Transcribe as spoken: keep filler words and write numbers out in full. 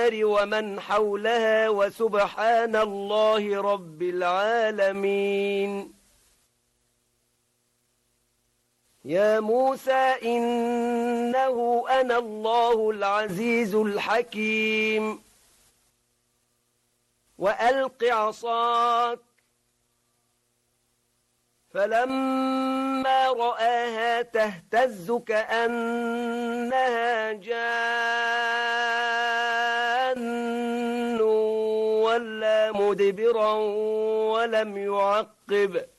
النار ومن حولها وسبحان الله رب العالمين. يا موسى إنه أنا الله العزيز الحكيم وألق عصاك. فلما رآها تهتز كأنها جان ولا مدبرا ولم يعقب